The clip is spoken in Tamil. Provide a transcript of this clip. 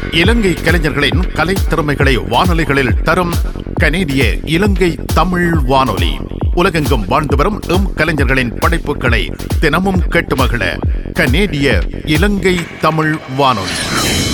இலங்கை கலைஞர்களின் கலைத்திறமைகளை வானொலிகளில் தரும் கனேடிய இலங்கை தமிழ் வானொலி. உலகெங்கும் வாழ்ந்து வரும் கலைஞர்களின் படைப்புகளை தினமும் கேட்டு மகிழ கனேடிய இலங்கை தமிழ் வானொலி.